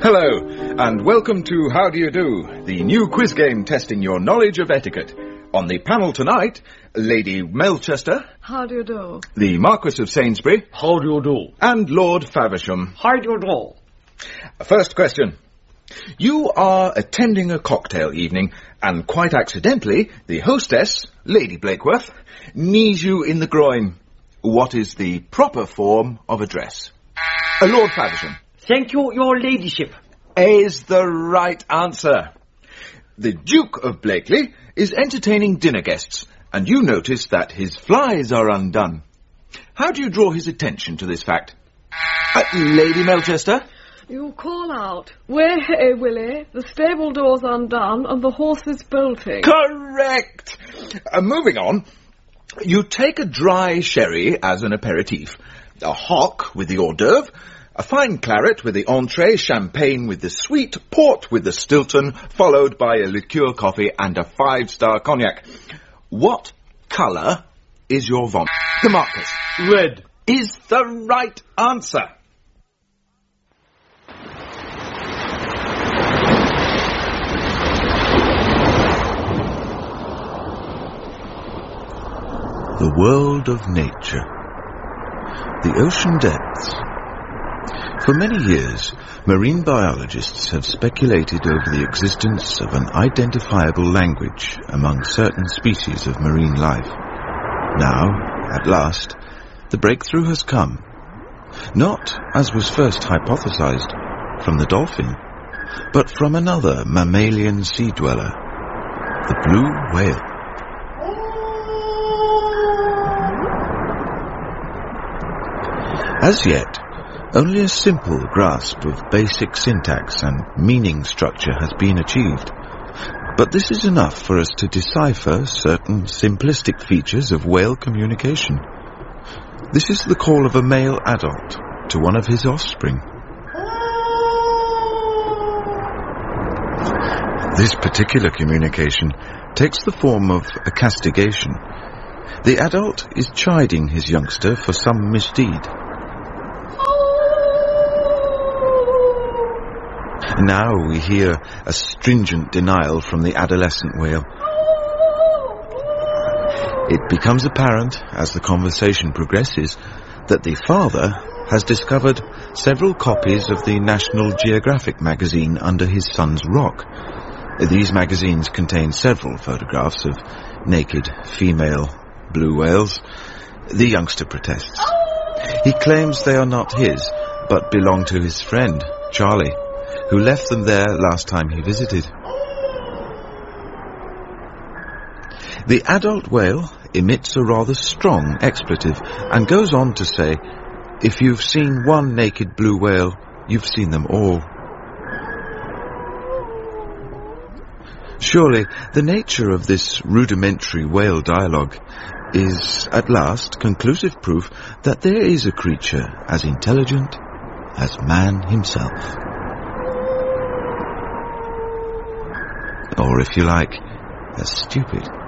Hello, and welcome to How Do You Do, the new quiz game testing your knowledge of etiquette. On the panel tonight, Lady Melchester. How do you do? The Marquis of Sainsbury. How do you do? And Lord Faversham. How do you do? First question. You are attending a cocktail evening, and quite accidentally, the hostess, Lady Blakeworth, knees you in the groin. What is the proper form of address? Lord Faversham. Thank you, your ladyship. Is the right answer. The Duke of Blakely is entertaining dinner guests, and you notice that his flies are undone. How do you draw his attention to this fact? Lady Melchester? You call out, "Way hey, Willie, the stable door's undone and the horse is bolting." Correct! Moving on, you take a dry sherry as an aperitif, a hock with the hors d'oeuvre, a fine claret with the entree, champagne with the sweet, port with the Stilton, followed by a liqueur coffee and a 5-star cognac. What colour is your vomit? The Marquis. Red. Is the right answer. The world of nature. The ocean depths. For many years, marine biologists have speculated over the existence of an identifiable language among certain species of marine life. Now, at last, the breakthrough has come. Not, as was first hypothesized, from the dolphin, but from another mammalian sea dweller, the blue whale. As yet, only a simple grasp of basic syntax and meaning structure has been achieved. But this is enough for us to decipher certain simplistic features of whale communication. This is the call of a male adult to one of his offspring. This particular communication takes the form of a castigation. The adult is chiding his youngster for some misdeed. Now we hear a stringent denial from the adolescent whale. It becomes apparent, as the conversation progresses, that the father has discovered several copies of the National Geographic magazine under his son's rock. These magazines contain several photographs of naked female blue whales. The youngster protests. He claims they are not his, but belong to his friend, Charlie, who left them there last time he visited. The adult whale emits a rather strong expletive and goes on to say, "If you've seen one naked blue whale, you've seen them all." Surely, the nature of this rudimentary whale dialogue is, at last, conclusive proof that there is a creature as intelligent as man himself. Or, if you like, as stupid.